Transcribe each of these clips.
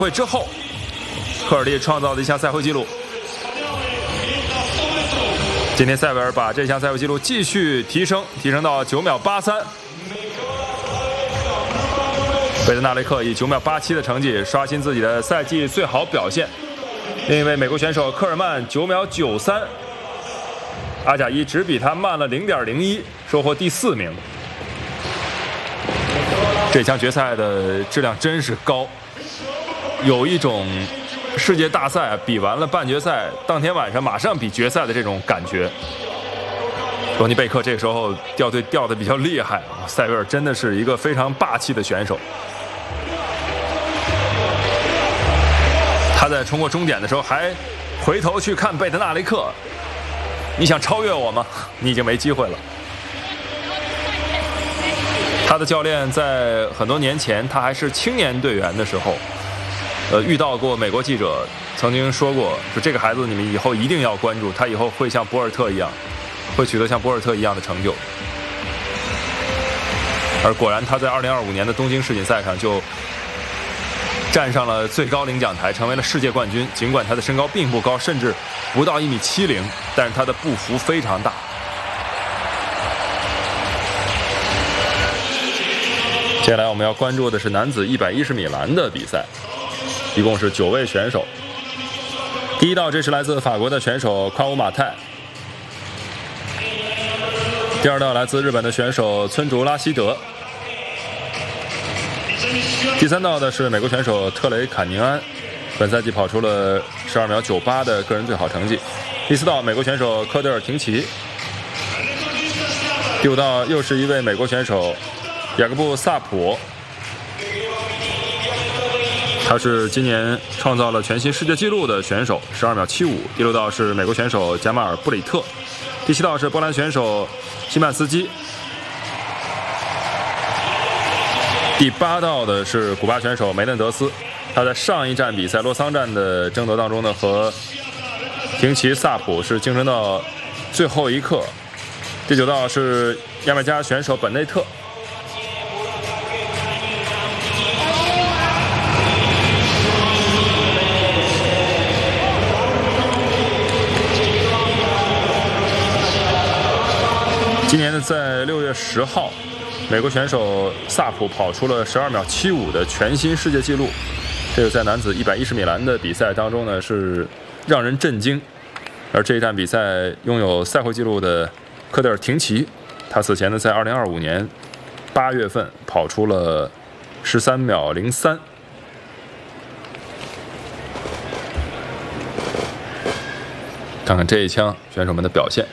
会之后，科尔利创造的一项赛会纪录。今天塞维尔把这项赛会纪录继续提升到9秒83。贝德纳雷克以9秒87的成绩刷新自己的赛季最好表现。另一位美国选手科尔曼9秒93，阿贾伊只比他慢了0.01，收获第4名。这场决赛的质量真是高。有一种世界大赛比完了半决赛，当天晚上马上比决赛的这种感觉。罗尼贝克这个时候掉队掉得比较厉害，塞维尔真的是一个非常霸气的选手。他在冲过终点的时候还回头去看贝德纳雷克，你想超越我吗？你已经没机会了。他的教练在很多年前，他还是青年队员的时候。遇到过美国记者曾经说过，说这个孩子你们以后一定要关注，他以后会像博尔特一样，会取得像博尔特一样的成就。而果然他在2025年的东京世锦赛上就站上了最高领奖台，成为了世界冠军。尽管他的身高并不高，甚至不到1.70米，但是他的步幅非常大。接下来我们要关注的是男子110米栏的比赛。一共是9位选手。第一道，这是来自法国的选手宽武马泰。第二道来自日本的选手村竹拉希德。第三道的是美国选手特雷坎宁安，本赛季跑出了12秒98的个人最好成绩。第四道，美国选手科德尔廷奇。第五道又是一位美国选手雅各布萨普。他是今年创造了全新世界纪录的选手，12秒75。第六道是美国选手贾马尔布里特，第七道是波兰选手西曼斯基，第八道的是古巴选手梅嫩德斯。他在上一站比赛洛桑站的争夺当中呢，和廷奇萨普是竞争到最后一刻。第九道是牙买加选手本内特。今年的在6月10号，美国选手萨普跑出了12秒75的全新世界纪录。这个在男子110米栏的比赛当中呢，是让人震惊。而这一站比赛拥有赛会纪录的科德尔廷奇，他此前呢在2025年8月份跑出了13秒03。看看这一枪选手们的表现。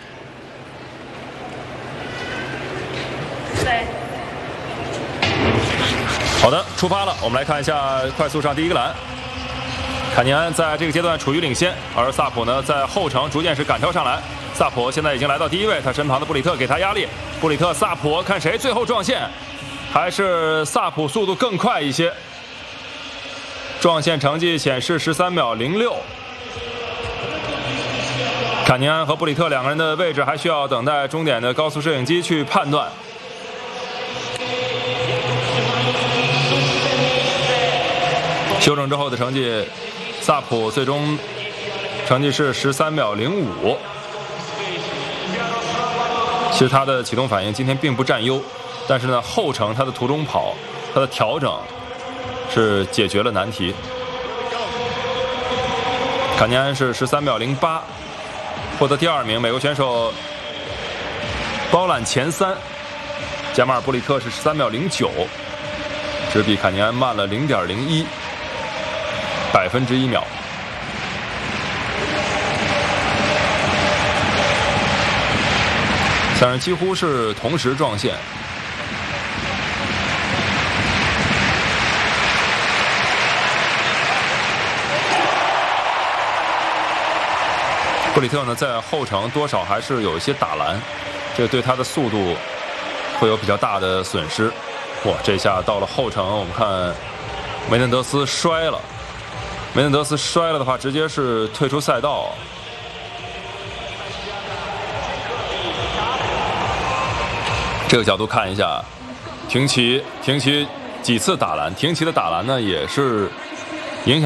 好的，出发了。我们来看一下快速上第一个栏，坎尼安在这个阶段处于领先，而萨普呢在后程逐渐是赶超上来。萨普现在已经来到第一位，他身旁的布里特给他压力。布里特、萨普，看谁最后撞线，还是萨普速度更快一些。撞线成绩显示13秒06。坎尼安和布里特两个人的位置还需要等待终点的高速摄影机去判断。修正之后的成绩，萨普最终成绩是13秒05。其实他的启动反应今天并不占优，但是呢，后程他的途中跑，他的调整是解决了难题。坎尼安是13秒08，获得第2名。美国选手包揽前3，贾马尔布里特是13秒09，只比坎尼安慢了0.01%。1秒。三人几乎是同时撞线。布里特呢，在后程多少还是有一些打篮，这个对他的速度会有比较大的损失。哇，这下到了后程，我们看梅嫩德斯摔了。梅嫩德斯摔了的话，直接是退出赛道。这个角度看一下，廷奇几次打篮，廷奇的打篮呢也是